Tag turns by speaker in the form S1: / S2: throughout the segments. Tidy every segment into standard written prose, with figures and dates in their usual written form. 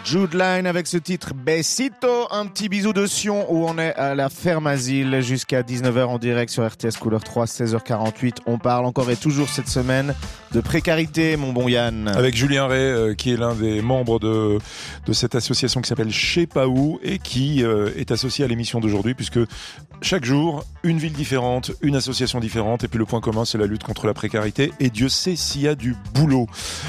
S1: Jude Line avec ce titre Besito, un petit bisou de Sion où on est à la ferme asile jusqu'à 19h en direct sur RTS Couleur 3, 16h48. On parle encore et toujours cette semaine de précarité, mon bon Yann.
S2: Avec Julien Ray, qui est l'un des membres de cette association qui s'appelle Je sais pas où et qui est associé à l'émission d'aujourd'hui, puisque chaque jour, une ville différente, une association différente, et puis le point commun, c'est la lutte contre la précarité, et Dieu sait s'il y a du boulot.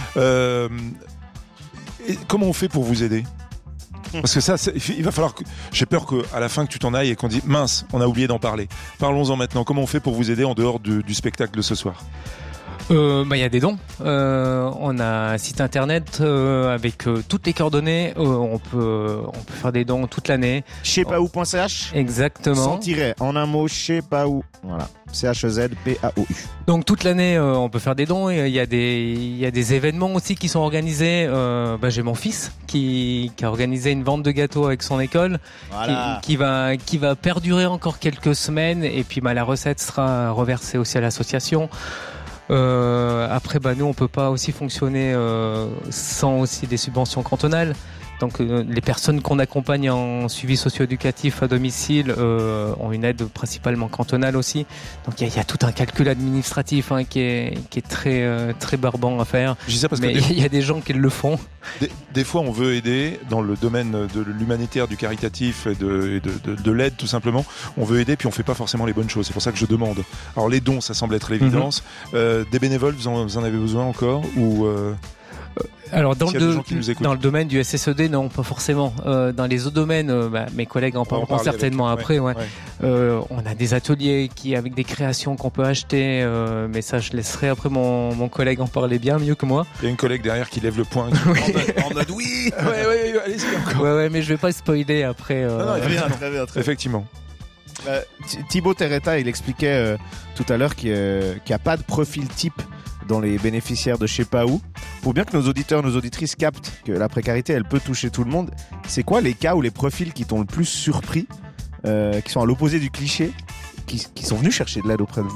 S2: Et comment on fait pour vous aider ? Parce que ça, il va falloir que... J'ai peur qu'à la fin que tu t'en ailles et qu'on dise mince, on a oublié d'en parler. Parlons-en maintenant. Comment on fait pour vous aider en dehors du spectacle de ce soir ?
S3: Il y a des dons. On a un site internet avec toutes les coordonnées. On peut faire des dons toute l'année.
S1: Chepaou.ch.
S3: Exactement.
S1: Sans tiret. En un mot, Chepaou. Voilà. CHEZPAOU.
S3: Donc toute l'année, on peut faire des dons. Il y a des événements aussi qui sont organisés. J'ai mon fils qui a organisé une vente de gâteaux avec son école, voilà. qui va perdurer encore quelques semaines. Et puis la recette sera reversée aussi à l'association. Après, nous, on peut pas aussi fonctionner sans aussi des subventions cantonales. Donc, les personnes qu'on accompagne en suivi socio-éducatif à domicile ont une aide principalement cantonale aussi. Donc, il y a tout un calcul administratif qui est très très barbant à faire.
S2: Je dis ça parce
S3: mais il y a des gens qui le font.
S2: Des fois, on veut aider dans le domaine de l'humanitaire, du caritatif et de l'aide, tout simplement. On veut aider, puis on fait pas forcément les bonnes choses. C'est pour ça que je demande. Alors, les dons, ça semble être l'évidence. Des bénévoles, vous en avez besoin encore ou
S3: Alors dans le domaine du SSED, non, pas forcément. Dans les autres domaines, mes collègues en parleront certainement après. Ouais. On a des ateliers avec des créations qu'on peut acheter, mais ça je laisserai après mon collègue en parler bien mieux que moi.
S2: Il y a une collègue derrière qui lève le poing en mode oui. Ouais, allez-y encore.
S3: Ouais, mais je vais pas spoiler après.
S1: Non, très bien.
S2: Effectivement.
S1: Thibaut Terretta, il expliquait tout à l'heure qu'il n'y a pas de profil type dans les bénéficiaires de je sais pas où. Pour bien que nos auditeurs, nos auditrices captent que la précarité, elle peut toucher tout le monde, c'est quoi les cas ou les profils qui t'ont le plus surpris, qui sont à l'opposé du cliché, qui sont venus chercher de l'aide auprès de vous ?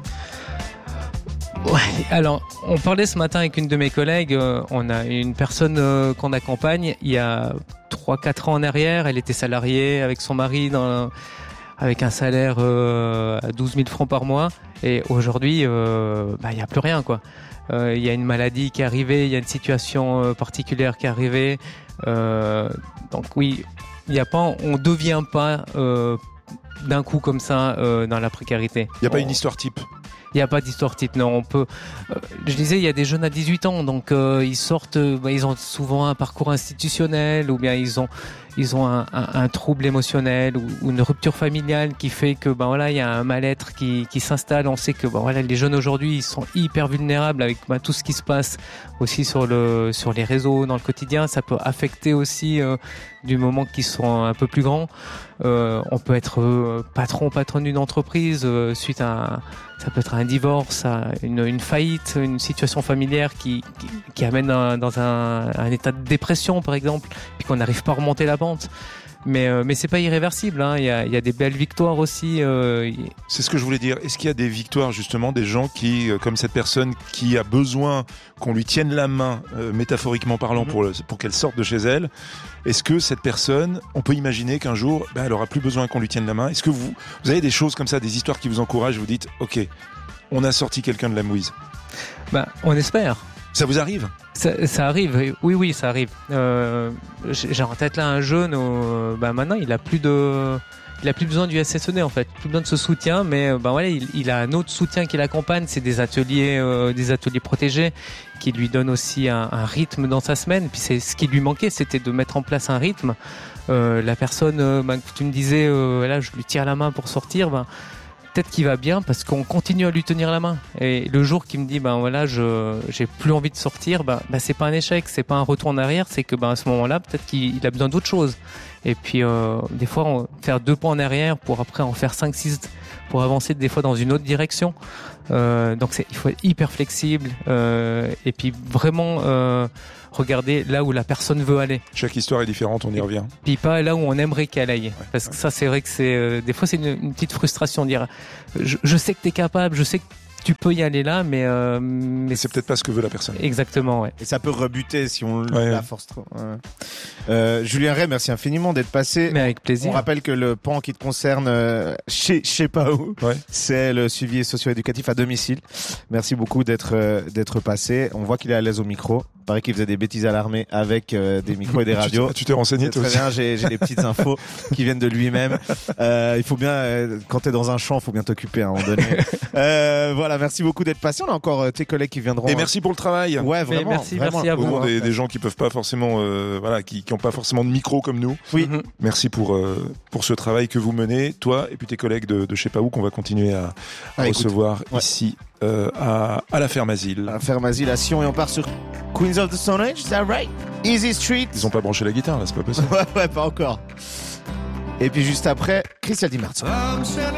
S3: Ouais, alors on parlait ce matin avec une de mes collègues, on a une personne qu'on accompagne, il y a 3-4 ans en arrière, elle était salariée avec son mari avec un salaire à 12 000 francs par mois, et aujourd'hui, il y a plus rien, quoi. Il y a une maladie qui est arrivée, il y a une situation particulière qui est arrivée, donc oui, on devient pas d'un coup comme ça dans la précarité.
S2: Il n'y a pas une histoire type.
S3: Il n'y a pas d'histoire type, non. On peut. Je disais, il y a des jeunes à 18 ans, donc ils sortent. Ils ont souvent un parcours institutionnel, ou bien ils ont un trouble émotionnel ou une rupture familiale qui fait que il y a un mal-être qui s'installe. On sait que les jeunes aujourd'hui, ils sont hyper vulnérables avec tout ce qui se passe aussi sur les réseaux, dans le quotidien. Ça peut affecter aussi du moment qu'ils sont un peu plus grands. On peut être patronne d'une entreprise suite à ça peut être un divorce, une faillite, une situation familière qui amène dans un état de dépression par exemple, puis qu'on n'arrive pas à remonter la pente. Mais c'est pas irréversible, hein. Il y a des belles victoires aussi.
S2: C'est ce que je voulais dire. Est-ce qu'il y a des victoires justement, des gens qui, comme cette personne qui a besoin qu'on lui tienne la main, métaphoriquement parlant, pour qu'elle sorte de chez elle. Est-ce que cette personne, on peut imaginer qu'un jour, elle aura plus besoin qu'on lui tienne la main. Est-ce que vous avez des choses comme ça, des histoires qui vous encouragent, vous dites, ok, on a sorti quelqu'un de la mouise.
S3: On espère.
S2: Ça vous arrive ?
S3: Ça arrive, oui, ça arrive. J'ai en tête là un jeune, maintenant il a plus besoin du SSED en fait, plus besoin de ce soutien, mais il a un autre soutien qui l'accompagne, c'est des ateliers protégés qui lui donnent aussi un rythme dans sa semaine. Puis c'est ce qui lui manquait, c'était de mettre en place un rythme. La personne, tu me disais, là je lui tire la main pour sortir, peut-être qu'il va bien parce qu'on continue à lui tenir la main. Et le jour qu'il me dit, j'ai plus envie de sortir, c'est pas un échec, c'est pas un retour en arrière, c'est que, à ce moment-là, peut-être qu'il a besoin d'autre chose. Et puis, des fois, faire 2 pas en arrière pour après en faire 5-6 pour avancer des fois dans une autre direction. Donc il faut être hyper flexible, et puis vraiment, regarder là où la personne veut aller.
S2: Chaque histoire est différente, on y revient.
S3: Puis pas là où on aimerait qu'elle aille. Ça, c'est vrai que c'est des fois c'est une petite frustration de dire je sais que t'es capable, je sais que tu peux y aller là, mais
S2: c'est peut-être pas ce que veut la personne.
S3: Exactement, ouais.
S1: Et ça peut rebuter si on
S2: Ouais.
S1: la force trop. Ouais. Julien Ray, merci infiniment d'être passé.
S3: Mais avec plaisir.
S1: On rappelle que le pan qui te concerne chez je sais pas où,
S2: Ouais.
S1: c'est le suivi socio-éducatif à domicile. Merci beaucoup d'être passé. On voit qu'il est à l'aise au micro. Il paraît qu'il faisait des bêtises à l'armée avec des micros et des radios.
S2: Tu t'es renseigné
S1: C'est
S2: toi
S1: très
S2: aussi.
S1: bien, j'ai des petites infos qui viennent de lui-même. Il faut bien, quand t'es dans un champ, faut bien t'occuper à un moment donné. Voilà, merci beaucoup d'être passé. On a encore tes collègues qui viendront.
S2: Et merci pour le travail.
S1: Ouais, vraiment.
S3: merci
S1: vraiment.
S3: à vous.
S2: Au nom des gens qui peuvent pas forcément, qui ont pas forcément de micro comme nous.
S1: Oui.
S2: Merci pour ce travail que vous menez, toi et puis tes collègues de je sais pas où qu'on va continuer à recevoir
S1: ouais.
S2: ici à la ferme asile.
S1: À Ferme Asile à Sion et on part sur Queens of the Stone Age, is that right? Easy Street.
S2: Ils ont pas branché la guitare là, c'est pas possible.
S1: Ouais, pas encore. Et puis juste après, Christian Di Marzo.